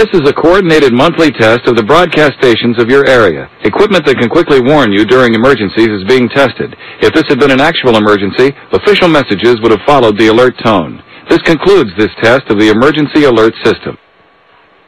This is a coordinated monthly test of the broadcast stations of your area. Equipment that can quickly warn you during emergencies is being tested. If this had been an actual emergency, official messages would have followed the alert tone. This concludes this test of the emergency alert system.